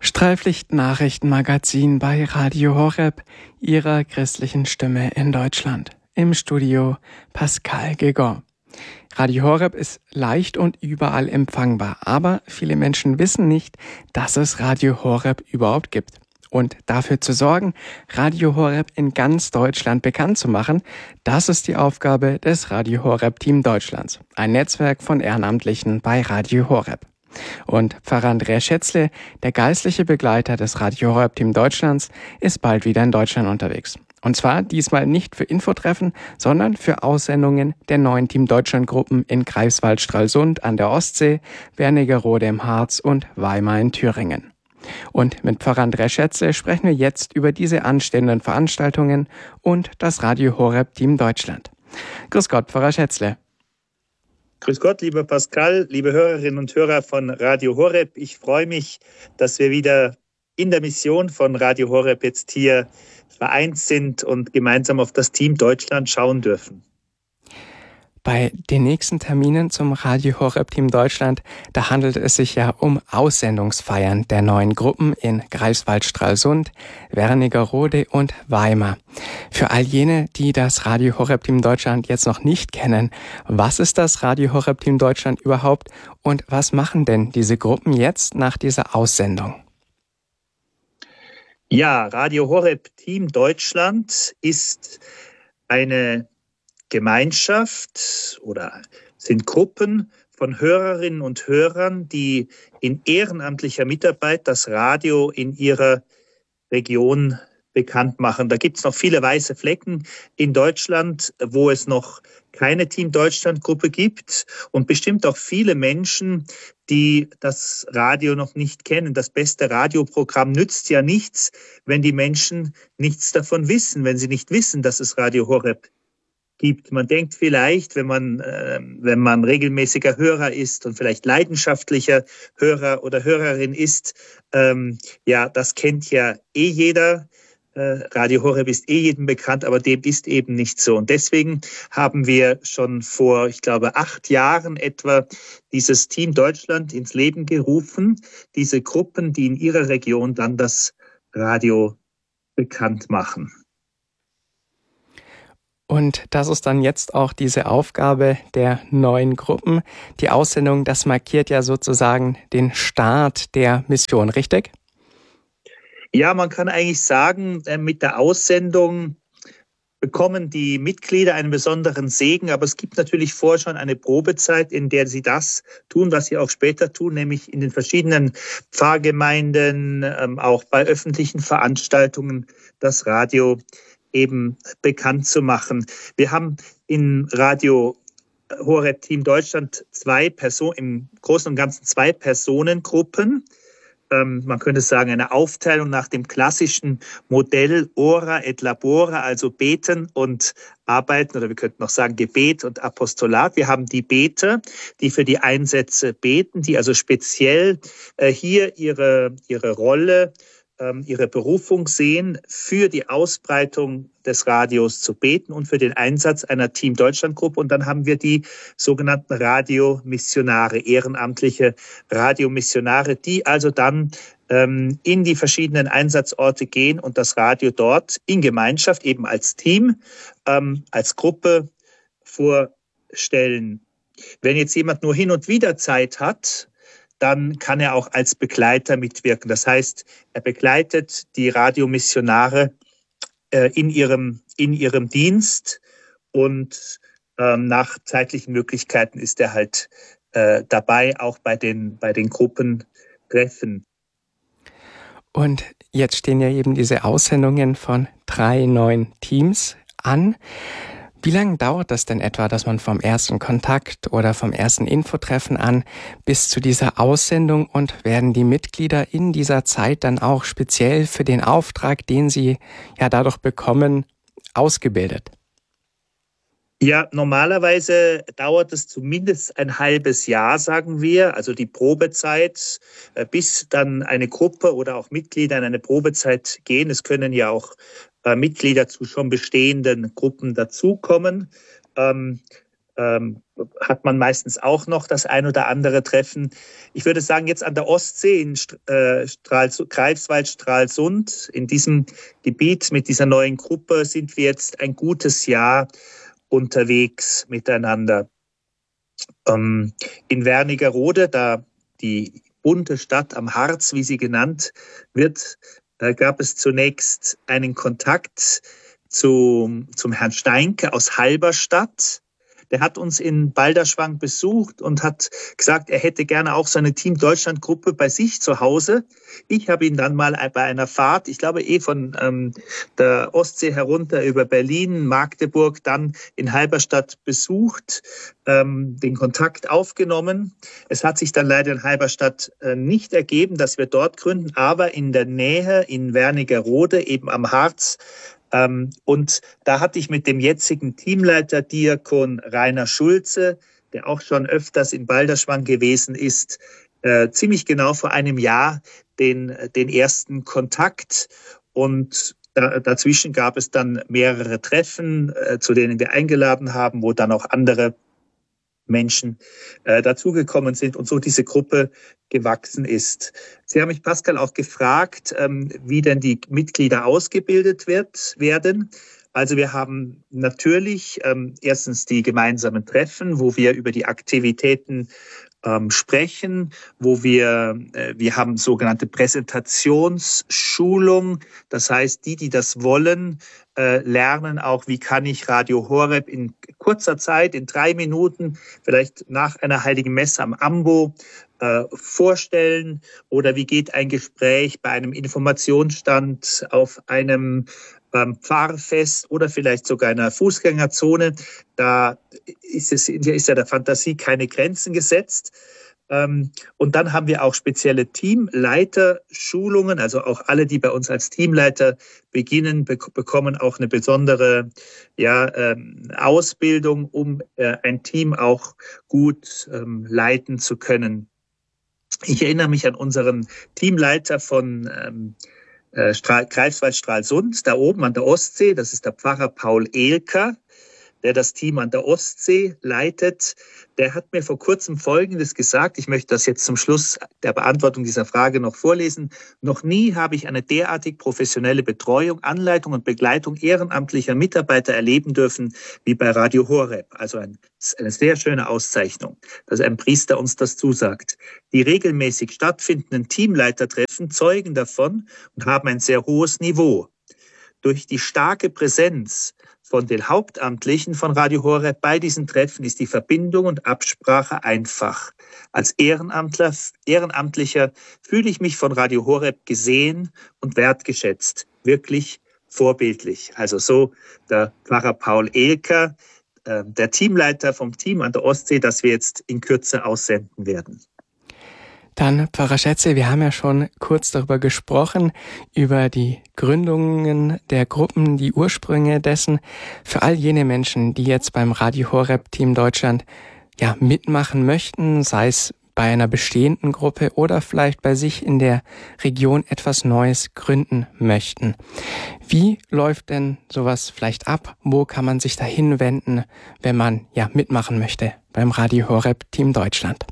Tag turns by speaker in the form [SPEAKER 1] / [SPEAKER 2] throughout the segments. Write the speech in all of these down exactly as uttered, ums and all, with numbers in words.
[SPEAKER 1] Streiflicht-Nachrichtenmagazin bei Radio Horeb, Ihrer christlichen Stimme in Deutschland. Im Studio Pascal Guégon. Radio Horeb ist leicht und überall empfangbar, aber viele Menschen wissen nicht, dass es Radio Horeb überhaupt gibt. Und dafür zu sorgen, Radio Horeb in ganz Deutschland bekannt zu machen, das ist die Aufgabe des Radio Horeb Team Deutschlands, ein Netzwerk von Ehrenamtlichen bei Radio Horeb. Und Pfarrer Andreas Schätzle, der geistliche Begleiter des Radio Horeb Team Deutschlands, ist bald wieder in Deutschland unterwegs. Und zwar diesmal nicht für Infotreffen, sondern für Aussendungen der neuen Team Deutschland Gruppen in Greifswald-Stralsund an der Ostsee, Wernigerode im Harz und Weimar in Thüringen. Und mit Pfarrer Andreas Schätzle sprechen wir jetzt über diese anstehenden Veranstaltungen und das Radio Horeb Team Deutschland. Grüß Gott, Pfarrer Schätzle.
[SPEAKER 2] Grüß Gott, lieber Pascal, liebe Hörerinnen und Hörer von Radio Horeb. Ich freue mich, dass wir wieder in der Mission von Radio Horeb jetzt hier vereint sind und gemeinsam auf das Team Deutschland schauen dürfen.
[SPEAKER 1] Bei den nächsten Terminen zum Radio Horeb Team Deutschland, da handelt es sich ja um Aussendungsfeiern der neuen Gruppen in Greifswald-Stralsund, Wernigerode und Weimar. Für all jene, die das Radio Horeb Team Deutschland jetzt noch nicht kennen, was ist das Radio Horeb Team Deutschland überhaupt und was machen denn diese Gruppen jetzt nach dieser Aussendung?
[SPEAKER 2] Ja, Radio Horeb Team Deutschland ist eine Gemeinschaft oder sind Gruppen von Hörerinnen und Hörern, die in ehrenamtlicher Mitarbeit das Radio in ihrer Region bekannt machen. Da gibt es noch viele weiße Flecken in Deutschland, wo es noch keine Team Deutschland Gruppe gibt und bestimmt auch viele Menschen, die das Radio noch nicht kennen. Das beste Radioprogramm nützt ja nichts, wenn die Menschen nichts davon wissen, wenn sie nicht wissen, dass es Radio Horeb gibt. Man denkt vielleicht, wenn man, äh, wenn man regelmäßiger Hörer ist und vielleicht leidenschaftlicher Hörer oder Hörerin ist, ähm, ja, das kennt ja eh jeder. Äh, Radio Horeb ist eh jedem bekannt, aber dem ist eben nicht so. Und deswegen haben wir schon vor, ich glaube, acht Jahren etwa dieses Team Deutschland ins Leben gerufen. Diese Gruppen, die in ihrer Region dann das Radio bekannt machen.
[SPEAKER 1] Und das ist dann jetzt auch diese Aufgabe der neuen Gruppen. Die Aussendung, das markiert ja sozusagen den Start der Mission, richtig?
[SPEAKER 2] Ja, man kann eigentlich sagen, mit der Aussendung bekommen die Mitglieder einen besonderen Segen, aber es gibt natürlich vorher schon eine Probezeit, in der sie das tun, was sie auch später tun, nämlich in den verschiedenen Pfarrgemeinden, auch bei öffentlichen Veranstaltungen das Radio eben bekannt zu machen. Wir haben in Radio Horeb Team Deutschland zwei Personen, im Großen und Ganzen zwei Personengruppen. Ähm, man könnte sagen, eine Aufteilung nach dem klassischen Modell Ora et Labora, also Beten und Arbeiten, oder wir könnten noch sagen Gebet und Apostolat. Wir haben die Beter, die für die Einsätze beten, die also speziell äh, hier ihre, ihre Rolle, ihre Berufung sehen, für die Ausbreitung des Radios zu beten und für den Einsatz einer Team Deutschland Gruppe. Und dann haben wir die sogenannten Radiomissionare, ehrenamtliche Radiomissionare, die also dann ähm, in die verschiedenen Einsatzorte gehen und das Radio dort in Gemeinschaft, eben als Team, ähm, als Gruppe vorstellen. Wenn jetzt jemand nur hin und wieder Zeit hat, dann kann er auch als Begleiter mitwirken. Das heißt, er begleitet die Radiomissionare äh, in ihrem, in ihrem Dienst und ähm, nach zeitlichen Möglichkeiten ist er halt äh, dabei, auch bei den, bei den Gruppentreffen.
[SPEAKER 1] Und jetzt stehen ja eben diese Aussendungen von drei neuen Teams an. Wie lange dauert das denn etwa, dass man vom ersten Kontakt oder vom ersten Infotreffen an bis zu dieser Aussendung, und werden die Mitglieder in dieser Zeit dann auch speziell für den Auftrag, den sie ja dadurch bekommen, ausgebildet?
[SPEAKER 2] Ja, normalerweise dauert es zumindest ein halbes Jahr, sagen wir, also die Probezeit, bis dann eine Gruppe oder auch Mitglieder in eine Probezeit gehen. Es können ja auch äh, Mitglieder zu schon bestehenden Gruppen dazukommen. Ähm, ähm, hat man meistens auch noch das ein oder andere Treffen. Ich würde sagen, jetzt an der Ostsee in äh, Stralsund, Greifswald, Stralsund, in diesem Gebiet mit dieser neuen Gruppe sind wir jetzt ein gutes Jahr unterwegs miteinander. Ähm, in Wernigerode, da die bunte Stadt am Harz, wie sie genannt wird, da gab es zunächst einen Kontakt zu, zum Herrn Steinke aus Halberstadt. Der hat uns in Balderschwang besucht und hat gesagt, er hätte gerne auch so eine Team Deutschland-Gruppe bei sich zu Hause. Ich habe ihn dann mal bei einer Fahrt, ich glaube eh von ähm, der Ostsee herunter über Berlin, Magdeburg, dann in Halberstadt besucht, ähm, den Kontakt aufgenommen. Es hat sich dann leider in Halberstadt äh, nicht ergeben, dass wir dort gründen, aber in der Nähe in Wernigerode, eben am Harz. Ähm, und da hatte ich mit dem jetzigen Teamleiter Diakon Rainer Schulze, der auch schon öfters in Balderschwang gewesen ist, äh, ziemlich genau vor einem Jahr den, den ersten Kontakt. Und da, dazwischen gab es dann mehrere Treffen, äh, zu denen wir eingeladen haben, wo dann auch andere Menschen äh, dazugekommen sind und so diese Gruppe gewachsen ist. Sie haben mich, Pascal, auch gefragt, ähm, wie denn die Mitglieder ausgebildet wird, werden. Also wir haben natürlich ähm, erstens die gemeinsamen Treffen, wo wir über die Aktivitäten ähm, sprechen, wo wir, äh, wir haben sogenannte Präsentationsschulung. Das heißt, die, die das wollen, äh, lernen auch, wie kann ich Radio Horeb in kurzer Zeit, in drei Minuten, vielleicht nach einer Heiligen Messe am Ambo, äh, vorstellen, oder wie geht ein Gespräch bei einem Informationsstand auf einem ähm, Pfarrfest oder vielleicht sogar einer Fußgängerzone. Da ist es ist ja der Fantasie keine Grenzen gesetzt. Ähm, und dann haben wir auch spezielle Teamleiterschulungen, also auch alle, die bei uns als Teamleiter beginnen, be- bekommen auch eine besondere ja, ähm, Ausbildung, um äh, ein Team auch gut ähm, leiten zu können. Ich erinnere mich an unseren Teamleiter von ähm, äh, Stra- Greifswald Stralsund, da oben an der Ostsee. Das ist der Pfarrer Paul Ehlker, der das Team an der Ostsee leitet. Der hat mir vor kurzem Folgendes gesagt. Ich möchte das jetzt zum Schluss der Beantwortung dieser Frage noch vorlesen. Noch nie habe ich eine derartig professionelle Betreuung, Anleitung und Begleitung ehrenamtlicher Mitarbeiter erleben dürfen wie bei Radio Horeb. Also ein, eine sehr schöne Auszeichnung, dass ein Priester uns das zusagt. Die regelmäßig stattfindenden Teamleitertreffen zeugen davon und haben ein sehr hohes Niveau. Durch die starke Präsenz von den Hauptamtlichen von Radio Horeb bei diesen Treffen ist die Verbindung und Absprache einfach. Als Ehrenamtler, Ehrenamtlicher fühle ich mich von Radio Horeb gesehen und wertgeschätzt. Wirklich vorbildlich. Also so der Pfarrer Paul Ehlker, äh, der Teamleiter vom Team an der Ostsee, das wir jetzt in Kürze aussenden werden.
[SPEAKER 1] Dann, Pfarrer Schätze, wir haben ja schon kurz darüber gesprochen, über die Gründungen der Gruppen, die Ursprünge dessen. Für all jene Menschen, die jetzt beim Radio Horeb Team Deutschland ja mitmachen möchten, sei es bei einer bestehenden Gruppe oder vielleicht bei sich in der Region etwas Neues gründen möchten. Wie läuft denn sowas vielleicht ab? Wo kann man sich da hinwenden, wenn man ja mitmachen möchte beim Radio Horeb Team Deutschland?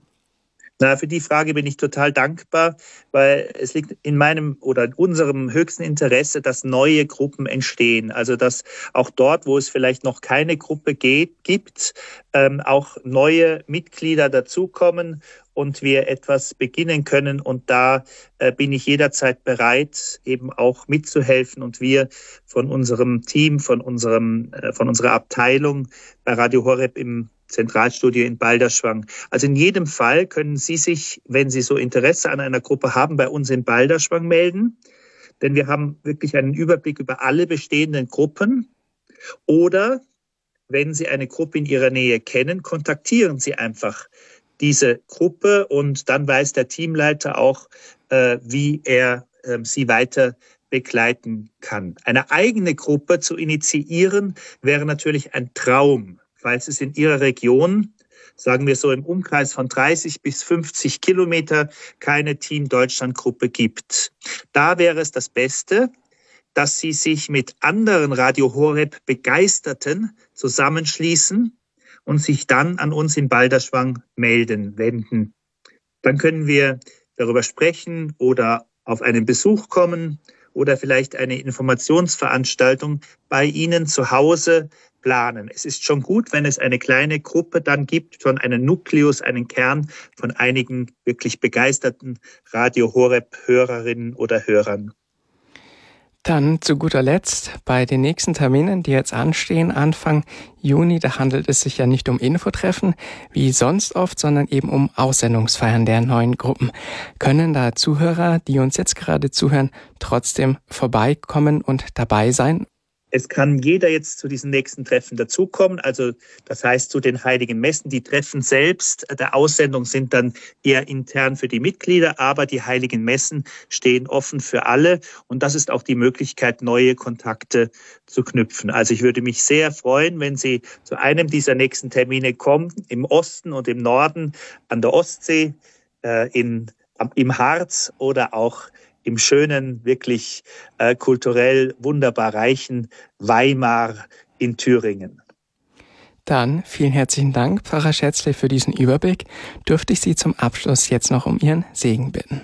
[SPEAKER 2] Na, für die Frage bin ich total dankbar, weil es liegt in meinem oder in unserem höchsten Interesse, dass neue Gruppen entstehen. Also dass auch dort, wo es vielleicht noch keine Gruppe geht, gibt, ähm, auch neue Mitglieder dazukommen und wir etwas beginnen können. Und da äh, bin ich jederzeit bereit, eben auch mitzuhelfen. Und wir von unserem Team, von unserem, äh, von unserer Abteilung bei Radio Horeb im Zentralstudio in Balderschwang. Also in jedem Fall können Sie sich, wenn Sie so Interesse an einer Gruppe haben, bei uns in Balderschwang melden. Denn wir haben wirklich einen Überblick über alle bestehenden Gruppen. Oder wenn Sie eine Gruppe in Ihrer Nähe kennen, kontaktieren Sie einfach diese Gruppe und dann weiß der Teamleiter auch, äh, wie er äh, Sie weiter begleiten kann. Eine eigene Gruppe zu initiieren, wäre natürlich ein Traum. Falls es in Ihrer Region, sagen wir so im Umkreis von dreißig bis fünfzig Kilometer, keine Team Deutschland Gruppe gibt. Da wäre es das Beste, dass Sie sich mit anderen Radio Horeb Begeisterten zusammenschließen und sich dann an uns in Balderschwang melden, wenden. Dann können wir darüber sprechen oder auf einen Besuch kommen oder vielleicht eine Informationsveranstaltung bei Ihnen zu Hause planen. Es ist schon gut, wenn es eine kleine Gruppe dann gibt, schon einen Nukleus, einen Kern von einigen wirklich begeisterten Radio Horeb-Hörerinnen oder Hörern.
[SPEAKER 1] Dann zu guter Letzt bei den nächsten Terminen, die jetzt anstehen, Anfang Juni, da handelt es sich ja nicht um Infotreffen wie sonst oft, sondern eben um Aussendungsfeiern der neuen Gruppen. Können da Zuhörer, die uns jetzt gerade zuhören, trotzdem vorbeikommen und dabei sein?
[SPEAKER 2] Es kann jeder jetzt zu diesen nächsten Treffen dazukommen, also das heißt zu den Heiligen Messen. Die Treffen selbst der Aussendung sind dann eher intern für die Mitglieder, aber die Heiligen Messen stehen offen für alle und das ist auch die Möglichkeit, neue Kontakte zu knüpfen. Also ich würde mich sehr freuen, wenn Sie zu einem dieser nächsten Termine kommen, im Osten und im Norden, an der Ostsee, äh, in, im Harz oder auch im schönen, wirklich äh, kulturell wunderbar reichen Weimar in Thüringen.
[SPEAKER 1] Dann vielen herzlichen Dank, Pfarrer Schätzle, für diesen Überblick. Dürfte ich Sie zum Abschluss jetzt noch um Ihren Segen bitten?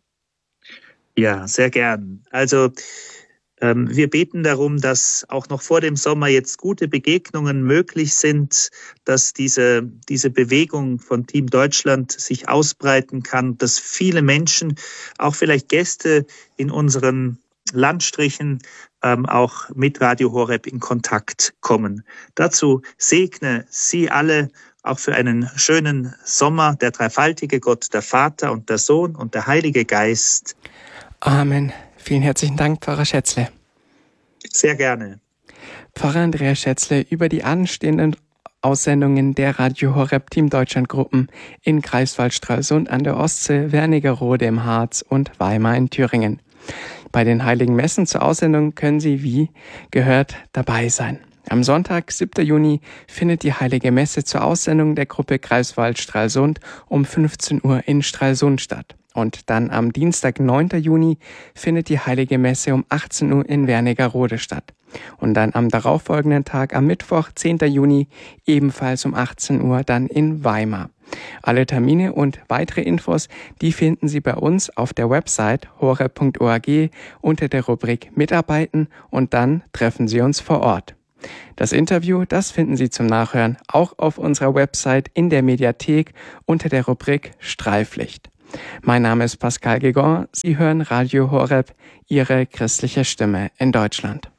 [SPEAKER 2] Ja, sehr gern. Also ähm, wir beten darum, dass auch noch vor dem Sommer jetzt gute Begegnungen möglich sind, dass diese, diese Bewegung von Team Deutschland sich ausbreiten kann, dass viele Menschen, auch vielleicht Gäste in unseren Landstrichen, ähm, auch mit Radio Horeb in Kontakt kommen. Dazu segne Sie alle auch für einen schönen Sommer, der dreifaltige Gott, der Vater und der Sohn und der Heilige Geist.
[SPEAKER 1] Amen. Vielen herzlichen Dank, Pfarrer Schätzle.
[SPEAKER 2] Sehr gerne.
[SPEAKER 1] Pfarrer Andreas Schätzle über die anstehenden Aussendungen der Radio Horeb Team Deutschland Gruppen in Greifswald, Stralsund an der Ostsee, Wernigerode im Harz und Weimar in Thüringen. Bei den Heiligen Messen zur Aussendung können Sie wie gehört dabei sein. Am Sonntag, siebten Juni, findet die Heilige Messe zur Aussendung der Gruppe Greifswald-Stralsund um fünfzehn Uhr in Stralsund statt. Und dann am Dienstag, neunten Juni, findet die Heilige Messe um achtzehn Uhr in Wernigerode statt. Und dann am darauffolgenden Tag, am Mittwoch, zehnten Juni, ebenfalls um achtzehn Uhr dann in Weimar. Alle Termine und weitere Infos, die finden Sie bei uns auf der Website horeb punkt org unter der Rubrik Mitarbeiten und dann treffen Sie uns vor Ort. Das Interview, das finden Sie zum Nachhören auch auf unserer Website in der Mediathek unter der Rubrik Streiflicht. Mein Name ist Pascal Gegon. Sie hören Radio Horeb, Ihre christliche Stimme in Deutschland.